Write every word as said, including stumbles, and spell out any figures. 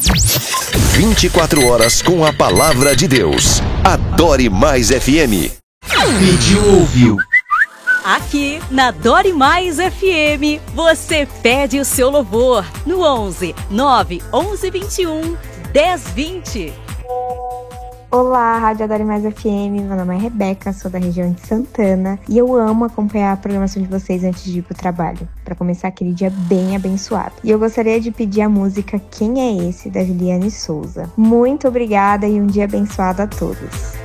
vinte e quatro horas com a palavra de Deus. Adore Mais F M. Pediu, ouviu. Aqui na Adore Mais F M, você pede o seu louvor no onze nove onze vinte e um dez vinte. Olá, Rádio Adore Mais F M, meu nome é Rebeca, sou da região de Santana e eu amo acompanhar a programação de vocês antes de ir pro trabalho, para começar aquele dia bem abençoado. E eu gostaria de pedir a música Quem é Esse, da Juliane Souza. Muito obrigada e um dia abençoado a todos.